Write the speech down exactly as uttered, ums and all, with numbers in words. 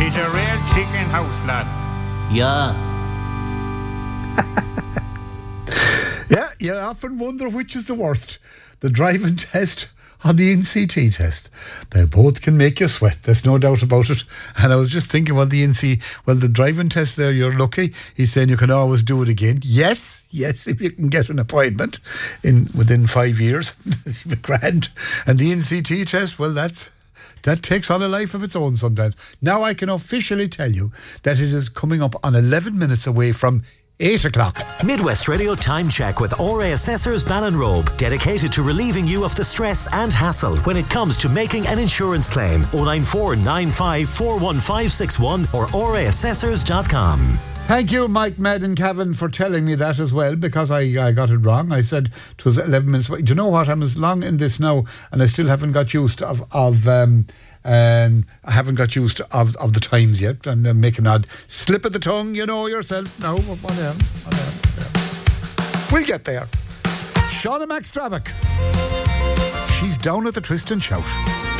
She's a real chicken house lad. Yeah. Yeah, you often wonder which is the worst, the driving test or the N C T test. They both can make you sweat, there's no doubt about it. And I was just thinking, well, the N C, well, the driving test there, you're lucky. He's saying you can always do it again. Yes, yes, if you can get an appointment in within five years, grand. And the N C T test, well, that's that takes on a life of its own sometimes. Now I can officially tell you that it is coming up on eleven minutes away from eight o'clock. Midwest Radio Time Check with O R A Assessors Ballinrobe, dedicated to relieving you of the stress and hassle when it comes to making an insurance claim. oh nine four nine five four one five six one or o r a assessors dot com. Thank you, Mike, Med and Kevin, for telling me that as well, because I, I got it wrong. I said it was eleven minutes. Do you know what? I'm as long in this now, and I still haven't got used of of um, um I haven't got used of of the times yet, and I'm making odd slip of the tongue. You know yourself. No, what am? What am? Yeah. We'll get there. Shauna McStravick. She's down at the Twist and Shout.